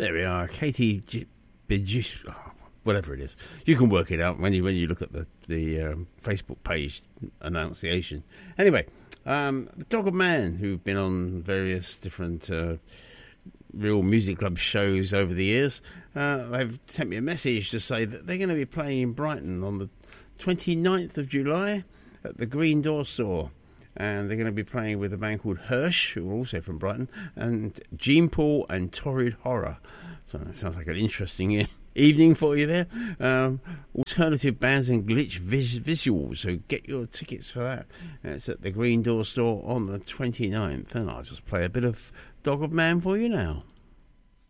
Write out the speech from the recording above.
There we are, Katie Bidgish, whatever it is. You can work it out when you look at the Facebook page annunciation. Anyway, the Dog of Man, who've been on various different Real Music Club shows over the years, they've sent me a message to say that they're going to be playing in Brighton on the 29th of July at the Green Door Store. And they're going to be playing with a band called Hirsch, who are also from Brighton, and Gene Paul and Torrid Horror. So that sounds like an interesting evening for you there. Alternative bands and glitch visuals, so get your tickets for that. It's at the Green Door Store on the 29th, and I'll just play a bit of Dog of Man for you now.